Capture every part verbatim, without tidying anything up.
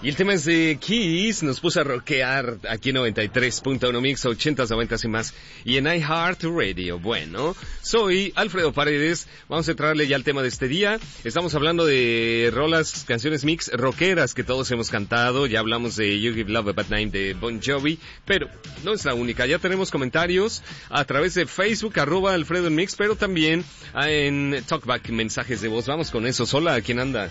Y el tema es de Kiss, nos puso a rockear aquí en noventa y tres punto uno Mix, ochentas, noventas y más. Y en iHeartRadio. Bueno, soy Alfredo Paredes, vamos a entrarle ya al tema de este día. Estamos hablando de rolas, canciones mix rockeras que todos hemos cantado. Ya hablamos de You Give Love a Bad Name de Bon Jovi, pero no es la única. Ya tenemos comentarios a través de Facebook, arroba Alfredo en Mix, pero también en Talkback, mensajes de voz. Vamos con eso. Hola, ¿quién anda?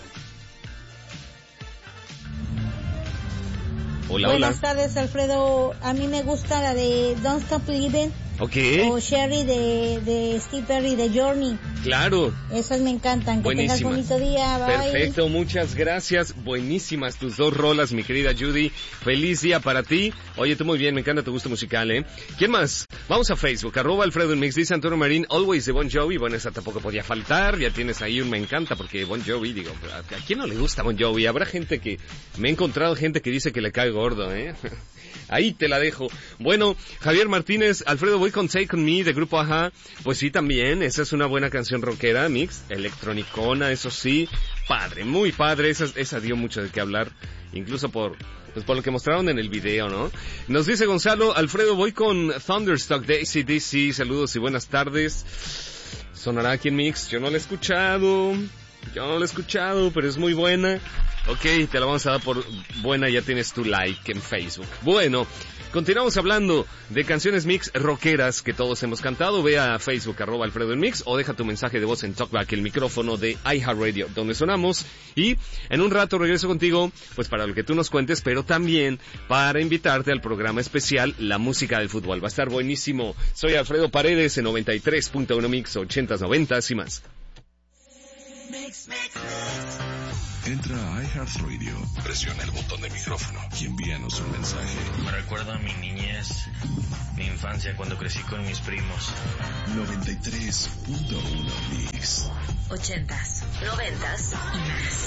Hola, Buenas hola. tardes, Alfredo. A mí me gusta la de Don't Stop Believing. Ok. O Sherry de, de Steve Perry de Journey. Claro. Esas me encantan. Que Buenísimas. tengas bonito día. Bye. Perfecto, muchas gracias. Buenísimas tus dos rolas, mi querida Judy. Feliz día para ti. Oye, tú muy bien, me encanta tu gusto musical, ¿eh? ¿Quién más? Vamos a Facebook, arroba Alfredo en Mix, dice Antonio Marín, Always de Bon Jovi. Bueno, esa tampoco podía faltar. Ya tienes ahí un me encanta, porque Bon Jovi, digo, ¿a quién no le gusta Bon Jovi? Habrá gente que, me he encontrado gente que dice que le cae gordo, ¿eh? Ahí te la dejo. Bueno, Javier Martínez, Alfredo, voy con Take On Me de Grupo Ajá. Pues sí, también, esa es una buena canción rockera, mix, electronicona, eso sí, padre, muy padre, esa, esa dio mucho de qué hablar, incluso por, pues por lo que mostraron en el video, ¿no? Nos dice Gonzalo, Alfredo, voy con Thunderstruck de A C D C, saludos y buenas tardes. Sonará aquí en Mix, yo no la he escuchado, yo no la he escuchado, pero es muy buena. Ok, te la vamos a dar por buena, ya tienes tu like en Facebook. Bueno, continuamos hablando de canciones mix rockeras que todos hemos cantado. Ve a Facebook, arroba Alfredo en Mix, o deja tu mensaje de voz en Talkback, el micrófono de iHeartRadio, donde sonamos. Y en un rato regreso contigo, pues para lo que tú nos cuentes, pero también para invitarte al programa especial La Música del Fútbol. Va a estar buenísimo. Soy Alfredo Paredes en noventa y tres punto uno Mix, ochentas, noventas y más. Mix, mix, mix. Entra a iHeartRadio, presiona el botón de micrófono y envíanos un mensaje. Me recuerda a mi niñez, mi infancia cuando crecí con mis primos. noventa y tres punto uno Mix. Ochentas, noventas y más.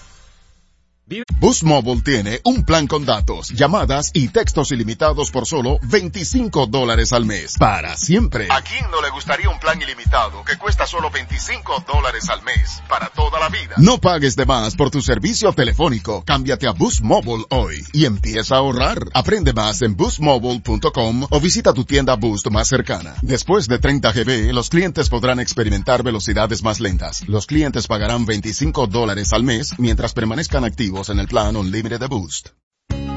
Boost Mobile tiene un plan con datos, llamadas y textos ilimitados por solo veinticinco dólares al mes. Para siempre. ¿A quién no le gustaría un plan ilimitado que cuesta solo veinticinco dólares al mes? Para toda la vida. No pagues de más por tu servicio telefónico. Cámbiate a Boost Mobile hoy y empieza a ahorrar. Aprende más en boost mobile punto com o visita tu tienda Boost más cercana. Después de treinta gigabytes, los clientes podrán experimentar velocidades más lentas. Los clientes pagarán veinticinco dólares al mes mientras permanezcan activos en el plan Unlimited de Boost.